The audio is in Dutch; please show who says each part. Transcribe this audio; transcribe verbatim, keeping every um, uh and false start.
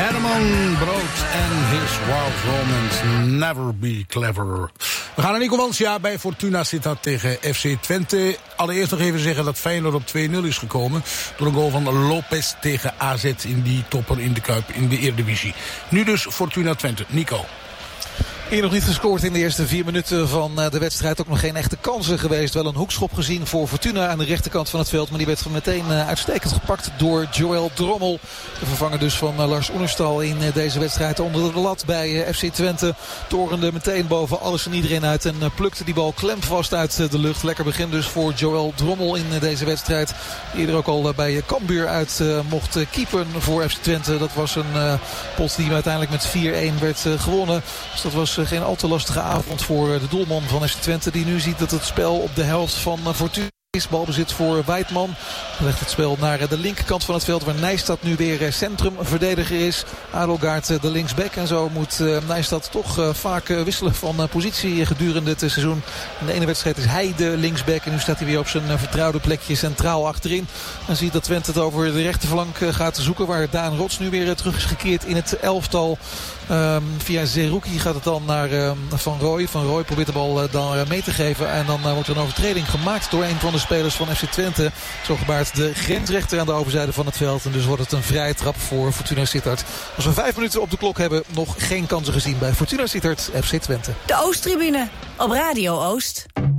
Speaker 1: Herman Brood en his Wild Romance, Never Be Clever. We gaan naar Nico Wansja bij Fortuna Sittard tegen F C Twente. Allereerst nog even zeggen dat Feyenoord op twee nul is gekomen door een goal van Lopez tegen A Z in die topper in de Kuip in de Eredivisie. Nu dus Fortuna Twente. Nico.
Speaker 2: Hier nog niet gescoord in de eerste vier minuten van de wedstrijd. Ook nog geen echte kansen geweest. Wel een hoekschop gezien voor Fortuna aan de rechterkant van het veld. Maar die werd meteen uitstekend gepakt door Joël Drommel. De vervanger dus van Lars Oenerstal in deze wedstrijd. Onder de lat bij F C Twente. Torende meteen boven alles en iedereen uit. En plukte die bal klemvast uit de lucht. Lekker begin dus voor Joël Drommel in deze wedstrijd. Die er ook al bij Cambuur uit mocht keepen voor F C Twente. Dat was een pot die uiteindelijk met vier-een werd gewonnen. Dus dat was geen al te lastige avond voor de doelman van F C Twente. Die nu ziet dat het spel op de helft van Fortuna is. Balbezit voor Weidman. Legt het spel naar de linkerkant van het veld. Waar Nijstad nu weer centrumverdediger is. Adelgaard de linksback. En zo moet Nijstad toch vaak wisselen van positie gedurende het seizoen. In de ene wedstrijd is hij de linksback. En nu staat hij weer op zijn vertrouwde plekje centraal achterin. Dan zie je dat Twente het over de rechterflank gaat zoeken. Waar Daan Rots nu weer terug is gekeerd in het elftal. Um, via Zerouki gaat het dan naar um, Van Rooij. Van Rooij probeert de bal uh, dan uh, mee te geven. En dan uh, wordt er een overtreding gemaakt door een van de spelers van F C Twente. Zo gebaart de grensrechter aan de overzijde van het veld. En dus wordt het een vrije trap voor Fortuna Sittard. Als we vijf minuten op de klok hebben, nog geen kansen gezien bij Fortuna Sittard F C Twente.
Speaker 3: De Oosttribune op Radio Oost.